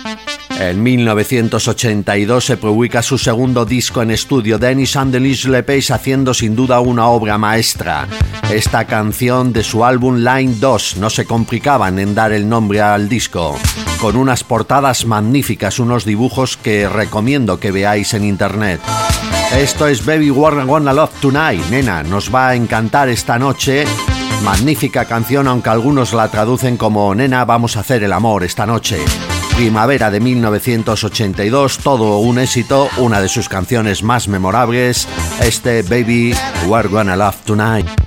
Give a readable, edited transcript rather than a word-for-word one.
En 1982 se publica su segundo disco en estudio, Dennis and the Little Pace, haciendo sin duda una obra maestra. Esta canción de su álbum Line 2, no se complicaban en dar el nombre al disco, con unas portadas magníficas, unos dibujos que recomiendo que veáis en internet. Esto es Baby We're Gonna Love Tonight, nena, nos va a encantar esta noche. Magnífica canción, aunque algunos la traducen como nena, vamos a hacer el amor esta noche. Primavera de 1982, todo un éxito, una de sus canciones más memorables, este Baby We're Gonna Love Tonight.